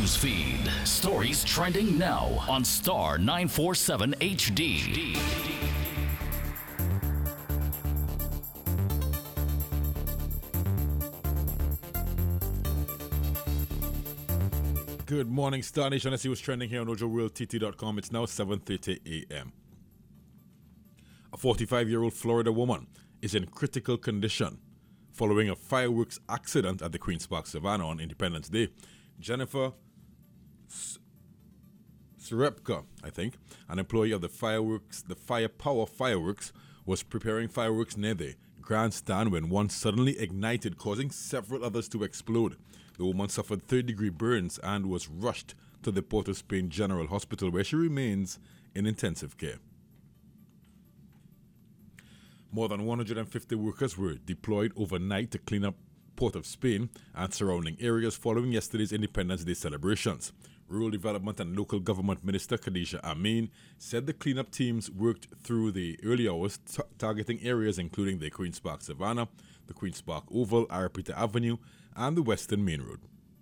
news feed. Stories trending now on Star 947 HD. Good morning, Star Nation. Let's see what's trending here on OjoRealTT.com. It's now 7:30 a.m. A 45-year-old Florida woman is in critical condition following a fireworks accident at the Queen's Park Savannah on Independence Day. Jennifer Srepka, I think, an employee of the Firepower Fireworks, was preparing fireworks near the grandstand when one suddenly ignited, causing several others to explode. The woman suffered third-degree burns and was rushed to the Port of Spain General Hospital, where she remains in intensive care. More than 150 workers were deployed overnight to clean up Port of Spain and surrounding areas following yesterday's Independence Day celebrations. Rural Development and Local Government Minister Khadija Amin said the cleanup teams worked through the early hours, targeting areas including the Queen's Park Savannah, the Queen's Park Oval, Arapita Avenue, and the Western Main Road.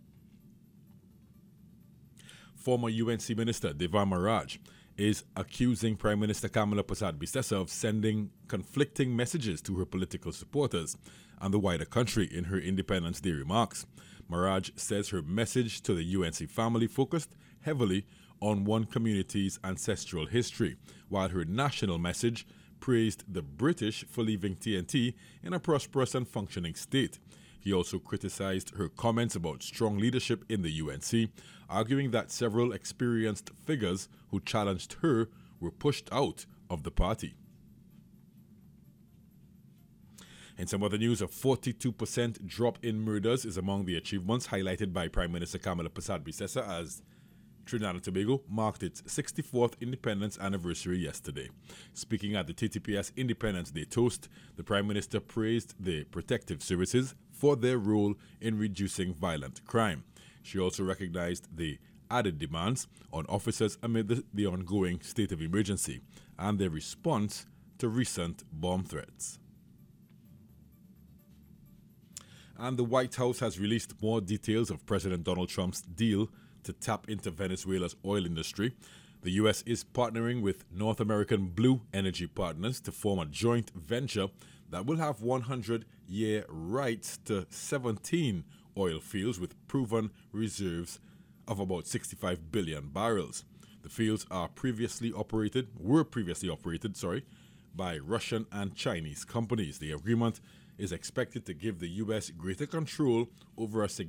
Former UNC Minister Devan Maharaj is accusing Prime Minister Kamala Persad-Bissessar of sending conflicting messages to her political supporters and the wider country in her Independence Day remarks. Maharaj says her message to the UNC family focused heavily on one community's ancestral history, while her national message praised the British for leaving TNT in a prosperous and functioning state. He also criticized her comments about strong leadership in the UNC, arguing that several experienced figures who challenged her were pushed out of the party. In some other news, a 42% drop in murders is among the achievements highlighted by Prime Minister Kamala Persad-Bissessar as Trinidad and Tobago marked its 64th independence anniversary yesterday. Speaking at the TTPS Independence Day toast, the Prime Minister praised the protective services for their role in reducing violent crime. She also recognized the added demands on officers amid the ongoing state of emergency and their response to recent bomb threats. And the White House has released more details of President Donald Trump's deal to tap into Venezuela's oil industry. The U.S. is partnering with North American Blue Energy Partners to form a joint venture that will have 100-year rights to 17 oil fields with proven reserves of about 65 billion barrels. The fields were previously operated by Russian and Chinese companies. The agreement is expected to give the U.S. greater control over a